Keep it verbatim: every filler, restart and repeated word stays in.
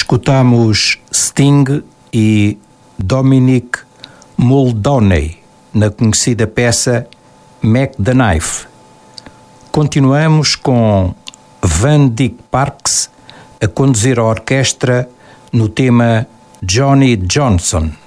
Escutamos Sting e Dominic Muldowney na conhecida peça Mac the Knife. Continuamos com Van Dyke Parks a conduzir a orquestra no tema Johnny Johnson.